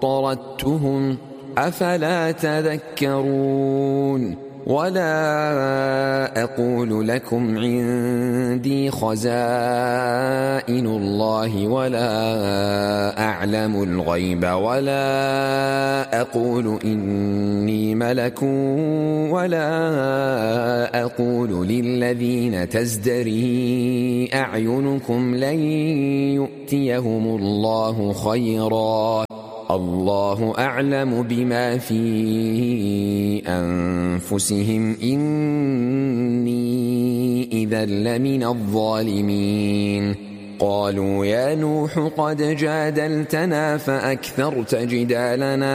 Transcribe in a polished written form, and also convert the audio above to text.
طردتهم أفلا تذكرون ولا أقول لكم عندي خزائن الله ولا أعلم الغيب ولا أقول إني ملك ولا أقول للذين تزدري أعينكم لن يؤتيهم الله خيرا الله أعلم بما في أنفسهم إني إذا لمن الظالمين قالوا يا نوح قد جادلتنا فأكثرت جدالنا